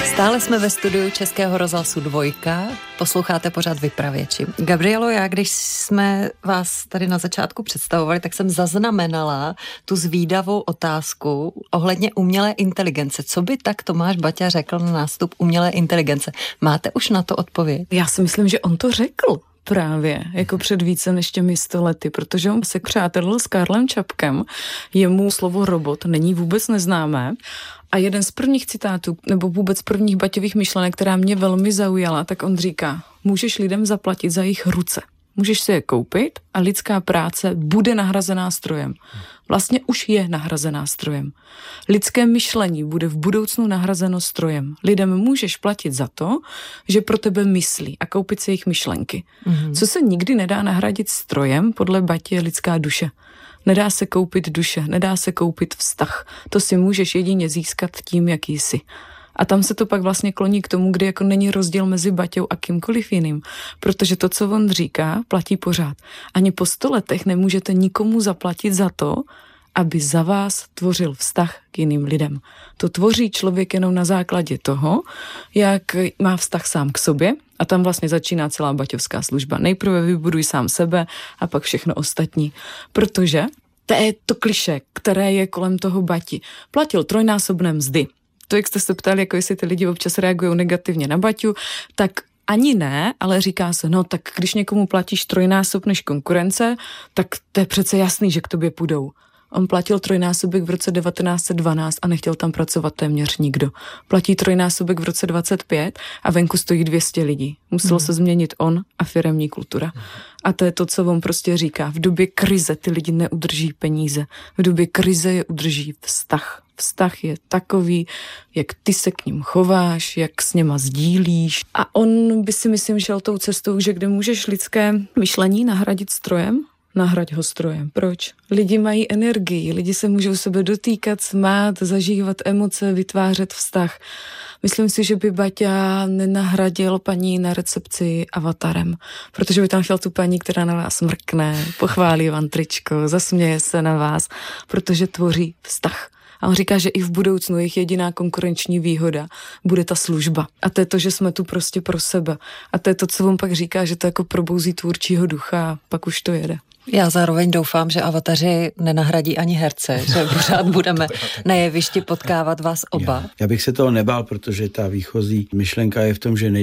Stále jsme ve studiu Českého rozhlasu Dvojka, posloucháte pořád Vypravěči. Gabrielo, já když jsme vás tady na začátku představovali, tak jsem zaznamenala tu zvídavou otázku ohledně umělé inteligence. Co by tak Tomáš Baťa řekl na nástup umělé inteligence? Máte už na to odpověď? Já si myslím, že on to řekl. Právě, jako před více než těmi 100 lety, protože on se přátelil s Karlem Čapkem, jemu slovo robot není vůbec neznámé a jeden z prvních citátů, nebo vůbec prvních Baťových myšlenek, která mě velmi zaujala, tak on říká, můžeš lidem zaplatit za jejich ruce. Můžeš si je koupit a lidská práce bude nahrazená strojem. Vlastně už je nahrazená strojem. Lidské myšlení bude v budoucnu nahrazeno strojem. Lidem můžeš platit za to, že pro tebe myslí a koupit si jejich myšlenky. Co se nikdy nedá nahradit strojem, podle Bati je lidská duše. Nedá se koupit duše, nedá se koupit vztah. To si můžeš jedině získat tím, jaký jsi. A tam se to pak vlastně kloní k tomu, kdy jako není rozdíl mezi Baťou a kýmkoliv jiným. Protože to, co on říká, platí pořád. Ani po 100 letech nemůžete nikomu zaplatit za to, aby za vás tvořil vztah k jiným lidem. To tvoří člověk jenom na základě toho, jak má vztah sám k sobě, a tam vlastně začíná celá baťovská služba. Nejprve vybuduj sám sebe a pak všechno ostatní. Protože to je to klišé, které je kolem toho Bati. Platil 3násobné mzdy. To, jak jste se ptali, jako jestli ty lidi občas reagují negativně na Baťu, tak ani ne, ale říká se, no tak když někomu platíš 3násob než konkurence, tak to je přece jasný, že k tobě půjdou. On platil 3násobek v roce 1912 a nechtěl tam pracovat téměř nikdo. Platí 3násobek v roce 25 a venku stojí 200 lidí. Muselo se změnit on a firemní kultura. A to je to, co on prostě říká. V době krize ty lidi neudrží peníze. V době krize je udrží vztah. Vztah je takový, jak ty se k ním chováš, jak s něma sdílíš. A on by si myslím šel tou cestou, že kde můžeš lidské myšlení nahradit strojem, nahraď ho strojem. Proč? Lidi mají energii, lidi se můžou sebe dotýkat, smát, zažívat emoce, vytvářet vztah. Myslím si, že by Baťa nenahradil paní na recepci avatarem, protože by tam chtěl tu paní, která na vás mrkne, pochválí vám tričko, zasměje se na vás, protože tvoří vztah. A on říká, že i v budoucnu jejich jediná konkurenční výhoda bude ta služba. A to je to, že jsme tu prostě pro sebe. A to je to, co on pak říká, že to jako probouzí tvůrčího ducha a pak už to jede. Já zároveň doufám, že avataři nenahradí ani herce, že pořád budeme na jevišti potkávat vás oba. Já bych se toho nebál, protože ta výchozí myšlenka je v tom, že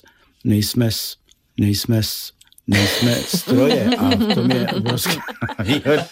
nejsme stroje a v tom je obrovská výhoda.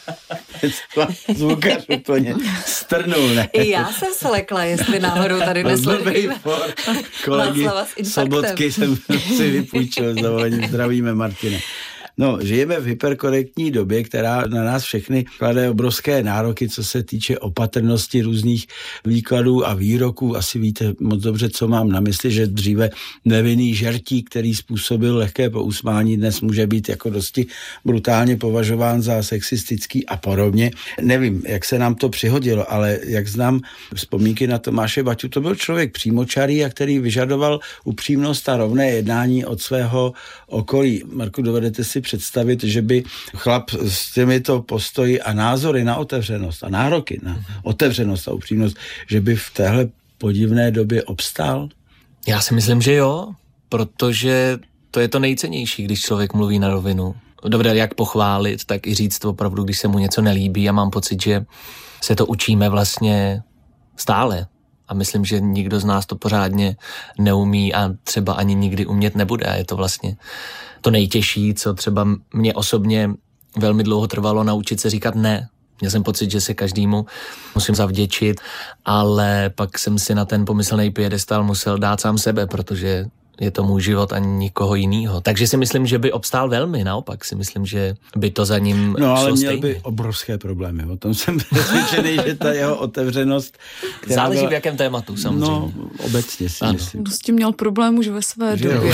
Zvukař úplně strnul, ne? I já jsem se lekla, jestli náhodou tady nesledujeme. Kolegy Sobotky jsem si vypůjčil, s dovolením zdravíme, Martine. No, žijeme v hyperkorektní době, která na nás všechny klade obrovské nároky, co se týče opatrnosti různých výkladů a výroků. Asi víte moc dobře, co mám na mysli, že dříve nevinný žertík, který způsobil lehké pousmání, dnes může být jako dosti brutálně považován za sexistický a podobně. Nevím, jak se nám to přihodilo, ale jak znám vzpomínky na Tomáše Baťu, to byl člověk přímočarý a který vyžadoval upřímnost a rovné jednání od svého okolí. Marku, dovedete si představit, že by chlap s těmito postoji a názory na otevřenost a nároky na otevřenost a upřímnost, že by v téhle podivné době obstál? Já si myslím, že jo, protože to je to nejcennější, když člověk mluví na rovinu. Dobré, jak pochválit, tak i říct opravdu, když se mu něco nelíbí a mám pocit, že se to učíme vlastně stále. A myslím, že nikdo z nás to pořádně neumí a třeba ani nikdy umět nebude. A je to vlastně to nejtěžší, co třeba mě osobně velmi dlouho trvalo naučit se říkat ne. Měl jsem pocit, že se každému musím zavděčit, ale pak jsem si na ten pomyslný piedestal musel dát sám sebe, protože je to můj život a nikoho jinýho. Takže si myslím, že by obstál velmi, naopak si myslím, že by to za ním no, ale šlo měl stejně. by obrovské problémy. O tom jsem přesvědčený, že ta jeho otevřenost... Záleží v jakém tématu, samozřejmě. No, obecně si myslím. S tím měl problém už ve své době.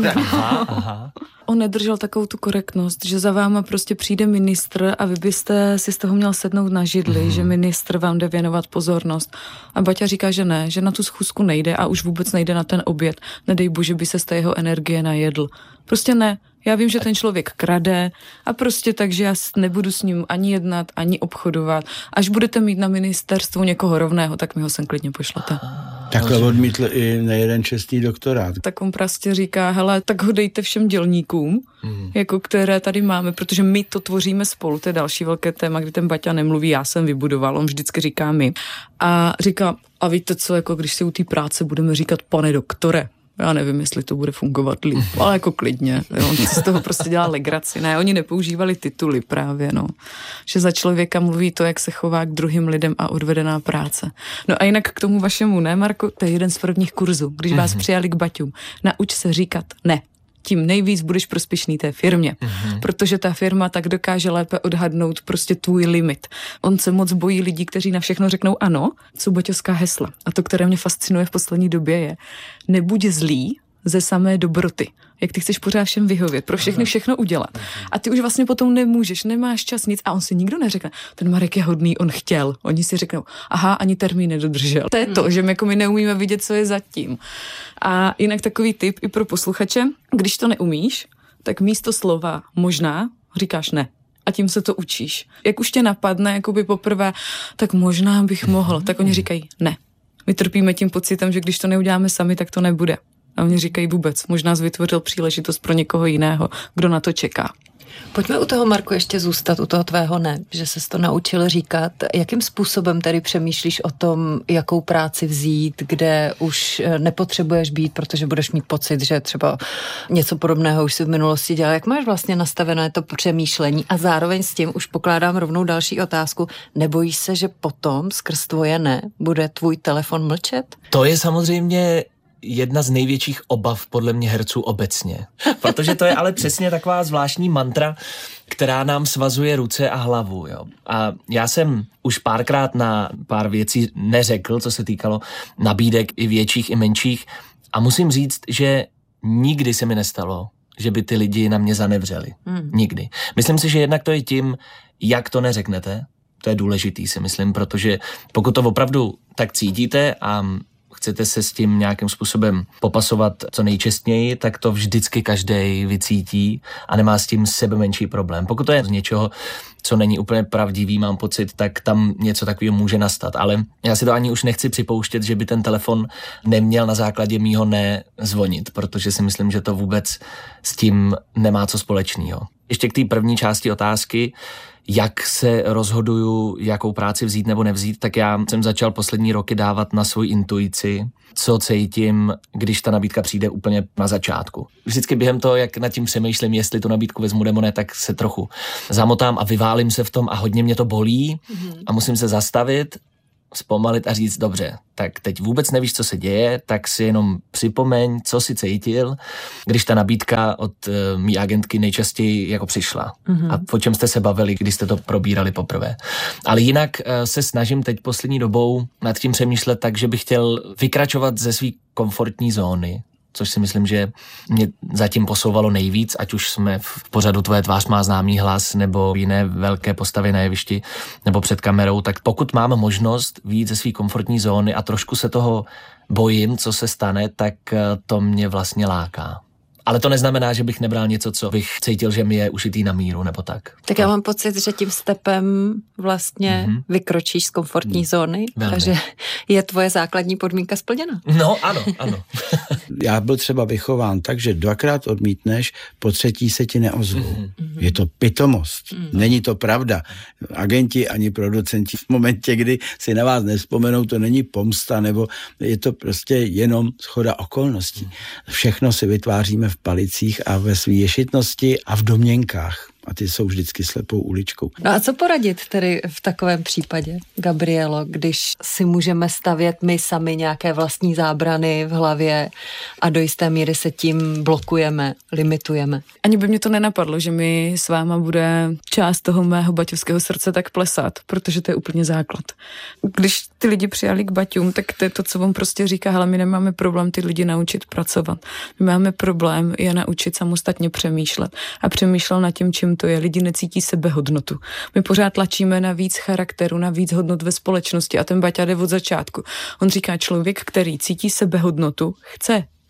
Aha. On nedržel takovou tu korektnost, že za váma prostě přijde ministr a vy byste si z toho měl sednout na židli, že ministr vám jde věnovat pozornost. A Baťa říká, že ne, že na tu schůzku nejde a už vůbec nejde na ten oběd. Nedej bože, by se z té jeho energie najedl. Prostě ne. Já vím, že ten člověk krade a prostě takže já nebudu s ním ani jednat, ani obchodovat. Až budete mít na ministerstvu někoho rovného, tak mi ho sem klidně pošlete. Takhle odmítl i nejeden čestný doktorát. Tak on prostě říká, hele, tak ho dejte všem dělníkům, jako které tady máme, protože my to tvoříme spolu, to je další velké téma, kdy ten Baťa nemluví, já jsem vybudoval, on vždycky říká my. A říká, a víte co, jako když si u té práce budeme říkat pane doktore, já nevím, jestli to bude fungovat líp, ale jako klidně. Jo. On z toho prostě dělá legraci. Ne, oni nepoužívali tituly právě, no. Že za člověka mluví to, jak se chová k druhým lidem a odvedená práce. No a jinak k tomu vašemu, ne, Marko, to je jeden z prvních kurzů, když vás přijali k Baťům. Nauč se říkat ne. Tím nejvíc budeš prospěšný té firmě, protože ta firma tak dokáže lépe odhadnout prostě tvůj limit. On se moc bojí lidí, kteří na všechno řeknou ano, jsou baťovská hesla. A to, které mě fascinuje v poslední době je, nebuď zlý ze samé dobroty. Jak ty chceš pořád všem vyhovět, pro všechny všechno udělat. A ty už vlastně potom nemůžeš, nemáš čas, nic. A on si nikdo neřekne, ten Marek je hodný, on chtěl. Oni si řeknou, aha, ani termín nedodržel. To je to, že my neumíme vidět, co je zatím. A jinak takový tip i pro posluchače, když to neumíš, tak místo slova možná říkáš ne. A tím se to učíš. Jak už tě napadne, jakoby poprvé, tak možná bych mohl, tak oni říkají ne. My trpíme tím pocitem, že když to neuděláme sami, tak to nebude. A oni říkají vůbec, možná jsi vytvořil příležitost pro někoho jiného, kdo na to čeká. Pojďme u toho, Marku, ještě zůstat, u toho tvého ne, že ses to naučil říkat. Jakým způsobem tedy přemýšlíš o tom, jakou práci vzít, kde už nepotřebuješ být, protože budeš mít pocit, že třeba něco podobného už si v minulosti dělal. Jak máš vlastně nastavené to přemýšlení? A zároveň s tím už pokládám rovnou další otázku. Nebojíš se, že potom skrz tvoje ne bude tvůj telefon mlčet? To je samozřejmě jedna z největších obav podle mě herců obecně. Protože to je ale přesně taková zvláštní mantra, která nám svazuje ruce a hlavu. Jo. A já jsem už párkrát na pár věcí neřekl, co se týkalo nabídek i větších, i menších. A musím říct, že nikdy se mi nestalo, že by ty lidi na mě zanevřeli. Nikdy. Myslím si, že jednak to je tím, jak to neřeknete. To je důležitý, si myslím, protože pokud to opravdu tak cítíte a chcete se s tím nějakým způsobem popasovat co nejčestněji, tak to vždycky každej vycítí a nemá s tím sebe menší problém. Pokud to je z něčeho, co není úplně pravdivý, mám pocit, tak tam něco takového může nastat. Ale já si to ani už nechci připouštět, že by ten telefon neměl na základě mýho ne zvonit, protože si myslím, že to vůbec s tím nemá co společného. Ještě k té první části otázky, jak se rozhoduju, jakou práci vzít nebo nevzít, tak já jsem začal poslední roky dávat na svou intuici, co cítím, když ta nabídka přijde úplně na začátku. Vždycky během toho, jak nad tím přemýšlím, jestli tu nabídku vezmu nebo ne, tak se trochu zamotám a vyválím se v tom a hodně mě to bolí a musím se zastavit, zpomalit a říct, dobře, tak teď vůbec nevíš, co se děje, tak si jenom připomeň, co si cítil, když ta nabídka od mý agentky nejčastěji jako přišla. A o čem jste se bavili, když jste to probírali poprvé. Ale jinak se snažím teď poslední dobou nad tím přemýšlet tak, že bych chtěl vykračovat ze své komfortní zóny, což si myslím, že mě zatím posouvalo nejvíc, ať už jsme v pořadu Tvoje tvář má známý hlas nebo jiné velké postavy na jevišti nebo před kamerou, tak pokud mám možnost vyjít ze své komfortní zóny a trošku se toho bojím, co se stane, tak to mě vlastně láká. Ale to neznamená, že bych nebral něco, co bych cítil, že mi je ušitý na míru, nebo tak. Tak já mám pocit, že tím stepem vlastně vykročíš z komfortní zóny a že je tvoje základní podmínka splněna. No, ano, ano. Já byl třeba vychován tak, že dvakrát odmítneš, po třetí se ti neozvou. Je to pitomost. Není to pravda. Agenti ani producenti v momentě, kdy si na vás nevzpomenou, to není pomsta, nebo je to prostě jenom shoda okolností. Všechno si vytváříme v palicích a ve své ješitnosti a v domněnkách. A ty jsou vždycky slepou uličkou. No a co poradit tedy v takovém případě, Gabrielo, když si můžeme stavět my sami nějaké vlastní zábrany v hlavě a do jisté míry se tím blokujeme, limitujeme? Ani by mě to nenapadlo, že mi s váma bude část toho mého baťovského srdce tak plesat, protože to je úplně základ. Když ty lidi přijali k baťům, tak to je to, co on prostě říká, hele, my nemáme problém ty lidi naučit pracovat. My máme problém je naučit samostatně přemýšlet a přemýšlel nad tím, čím to je. Lidi necítí sebehodnotu. My pořád tlačíme na víc charakteru, na víc hodnot ve společnosti a ten Baťa jde od začátku. On říká, člověk, který cítí sebehodnotu, chce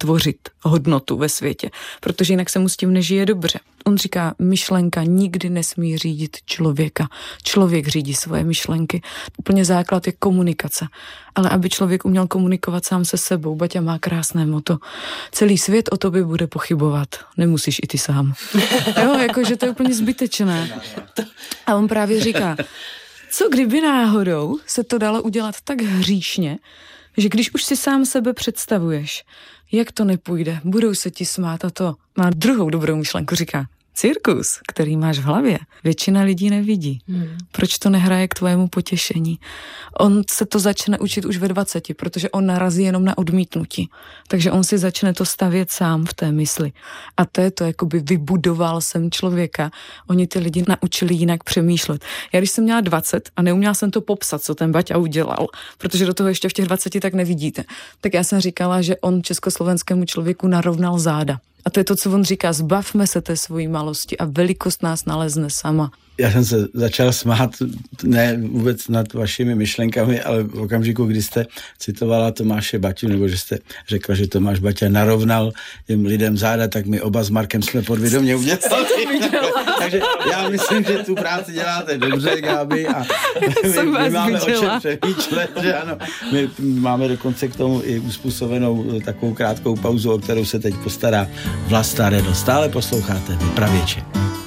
tvořit hodnotu ve světě, protože jinak se mu s tím nežije dobře. On říká, myšlenka nikdy nesmí řídit člověka. Člověk řídí svoje myšlenky. Úplně základ je komunikace. Ale aby člověk uměl komunikovat sám se sebou, Baťa má krásné motto. Celý svět o tobě bude pochybovat. Nemusíš i ty sám. Jo, jakože to je úplně zbytečné. A on právě říká, co kdyby náhodou se to dalo udělat tak hříšně, že když už si sám sebe představuješ, jak to nepůjde, budou se ti smát a to. Má druhou dobrou myšlenku, říká, cirkus, který máš v hlavě, většina lidí nevidí. Proč to nehraje k tvému potěšení? On se to začne učit už ve 20, protože on narazí jenom na odmítnutí. Takže on si začne to stavět sám v té mysli. A to je to, jakoby vybudoval jsem člověka. Oni ty lidi naučili jinak přemýšlet. Já když jsem měla 20 a neuměla jsem to popsat, co ten Baťa udělal, protože do toho ještě v těch 20 tak nevidíte, tak já jsem říkala, že on československému člověku narovnal záda. A to je to, co on říká, zbavme se té svojí malosti a velikost nás nalezne sama. Já jsem se začal smát, ne vůbec nad vašimi myšlenkami, ale v okamžiku, kdy jste citovala Tomáše Baťu, nebo že jste řekla, že Tomáš Baťa narovnal těm lidem záda, tak my oba s Markem jsme podvědomě udělali. Takže já myslím, že tu práci děláte dobře, Gáby, a my máme o čem přemýšlet, že ano. My máme dokonce k tomu i uspůsobenou takovou krátkou pauzu, o kterou se teď postará Vlasta Redl. Stále posloucháte Vypravěče.